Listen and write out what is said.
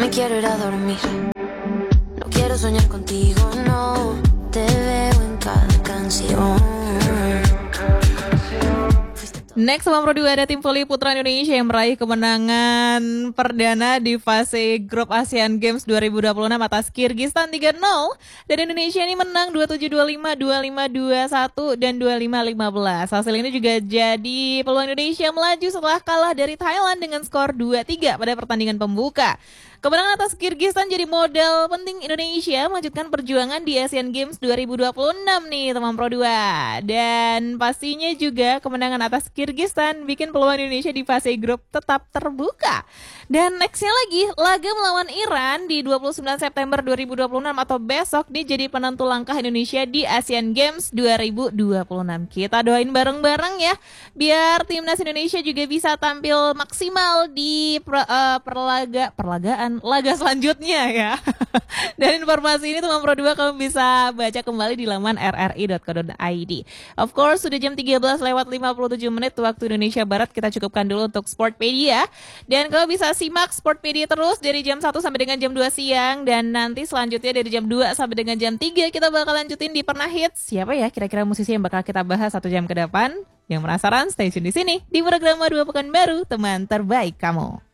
me quiero ir a dormir. No quiero soñar contigo, no. Te veo en cada canción. Next, nomor 2 ada tim voli putra Indonesia yang meraih kemenangan perdana di fase grup ASEAN Games 2026 atas Kyrgyzstan 3-0. Dan Indonesia ini menang 27-25, 25-21, dan 25-15. Hasil ini juga jadi peluang Indonesia melaju setelah kalah dari Thailand dengan skor 2-3 pada pertandingan pembuka. Kemenangan atas Kyrgyzstan jadi modal penting Indonesia melanjutkan perjuangan di Asian Games 2026 nih teman Pro 2. Dan pastinya juga kemenangan atas Kyrgyzstan bikin peluang Indonesia di fase grup tetap terbuka. Dan nextnya lagi, laga melawan Iran di 29 September 2026 atau besok nih jadi penentu langkah Indonesia di Asian Games 2026. Kita doain bareng-bareng ya, biar timnas Indonesia juga bisa tampil maksimal di laga selanjutnya ya. Dan informasi ini teman Pro 2 kamu bisa baca kembali di laman rri.co.id. Of course, sudah jam 13:57 waktu Indonesia Barat. Kita cukupkan dulu untuk Sportpedia. Dan kamu bisa simak Sportpedia terus dari jam 1 sampai dengan jam 2 siang. Dan nanti selanjutnya dari jam 2 sampai dengan jam 3 kita bakal lanjutin di Pernah Hits. Siapa ya kira-kira musisi yang bakal kita bahas 1 jam ke depan? Yang penasaran, stay tune di sini di program 2 Pekanbaru, teman terbaik kamu.